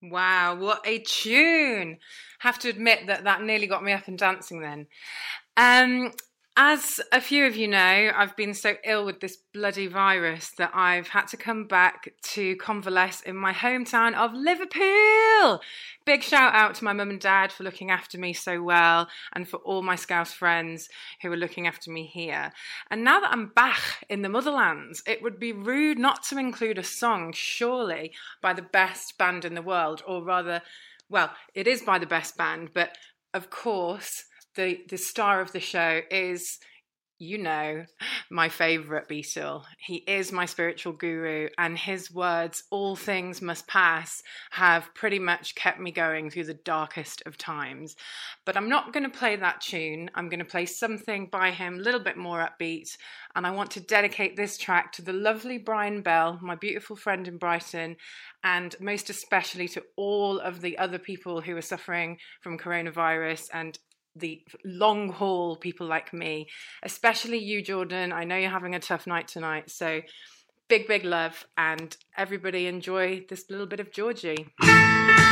Wow, what a tune! Have to admit that nearly got me up and dancing then. Um, as a few of you know, I've been so ill with this bloody virus that I've had to come back to convalesce in my hometown of Liverpool. Big shout out to my mum and dad for looking after me so well, and for all my Scouse friends who are looking after me here. And now that I'm back in the motherlands, it would be rude not to include a song, surely, by the best band in the world, or rather, well, it is by the best band, but of course, the star of the show is, you know, my favourite Beatle. He is my spiritual guru, and his words, "all things must pass," have pretty much kept me going through the darkest of times. But I'm not going to play that tune. I'm going to play something by him, a little bit more upbeat, and I want to dedicate this track to the lovely Brian Bell, my beautiful friend in Brighton, and most especially to all of the other people who are suffering from coronavirus and the long haul people like me, especially you, Jordan. I know you're having a tough night tonight, so big love, and everybody enjoy this little bit of Georgie.